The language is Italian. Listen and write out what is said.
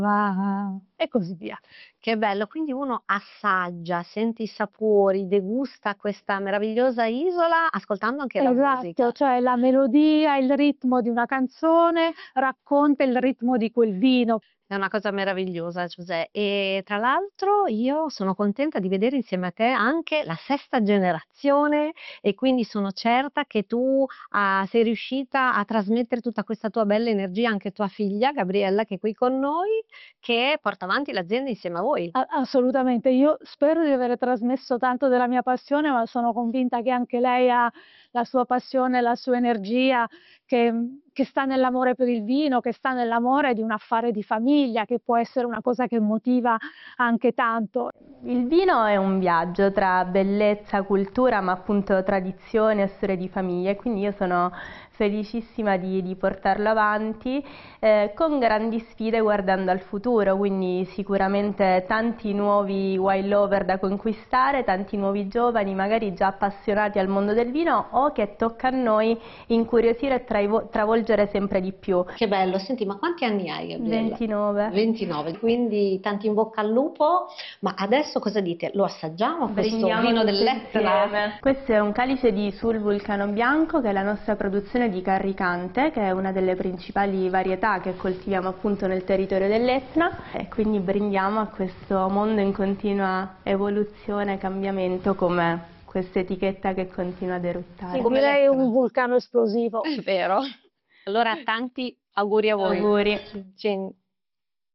e così via. Che bello, quindi uno assaggia, sente i sapori, degusta questa meravigliosa isola ascoltando anche la Esatto, musica. cioè la melodia, il ritmo di una canzone racconta il ritmo di quel vino. È una cosa meravigliosa, Giusè. E tra l'altro io sono contenta di vedere insieme a te anche la sesta generazione e quindi sono certa che tu sei riuscita a trasmettere tutta questa tua bella energia anche a tua figlia Gabriella che è qui con noi, che porta avanti l'azienda insieme a voi. Assolutamente, io spero di avere trasmesso tanto della mia passione, ma sono convinta che anche lei ha la sua passione, la sua energia, che sta nell'amore per il vino, che sta nell'amore di un affare di famiglia, che può essere una cosa che motiva anche tanto. Il vino è un viaggio tra bellezza, cultura, ma appunto tradizione e storia di famiglia, e quindi io sono felicissima di portarlo avanti con grandi sfide guardando al futuro, quindi sicuramente tanti nuovi wine lover da conquistare, tanti nuovi giovani magari già appassionati al mondo del vino o che tocca a noi incuriosire e travolgere sempre di più. Che bello, senti, ma quanti anni hai Gabriella? 29. 29, quindi tanti in bocca al lupo, ma adesso cosa dite? Lo assaggiamo questo Brindiamo vino tutti dell'Etna? insieme. Questo è un calice di Sul Vulcano Bianco, che è la nostra produzione di Carricante, che è una delle principali varietà che coltiviamo appunto nel territorio dell'Etna, e quindi brindiamo a questo mondo in continua evoluzione e cambiamento come questa etichetta che continua ad eruttare. Sì, Come direi l'Etna. un vulcano esplosivo. È vero. Allora tanti auguri a voi. Auguri. Ci